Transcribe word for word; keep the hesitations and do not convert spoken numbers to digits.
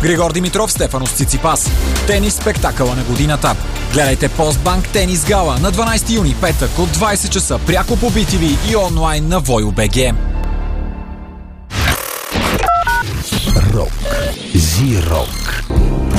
Григор Димитров, Стефанос Циципас. Тенис спектакъла на годината. Гледайте Постбанк Тенис Гала на дванайсети юни, петък от двайсет часа пряко по Би Ти Ви и онлайн на Войо.БГ. Рок. Зи-рок.